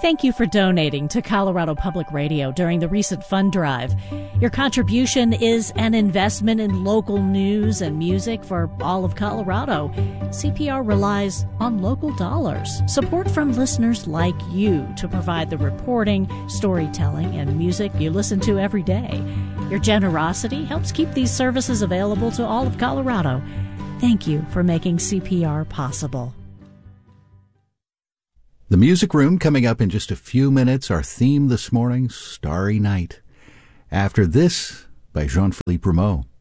Thank you for donating to Colorado Public Radio during the recent fund drive. Your contribution is an investment in local news and music for all of Colorado. CPR relies on local dollars, support from listeners like you to provide the reporting, storytelling, and music you listen to every day. Your generosity helps keep these services available to all of Colorado. Thank you for making CPR possible. The Music Room coming up in just a few minutes. Our theme this morning, Starry Night. After this, by Jean-Philippe Rameau.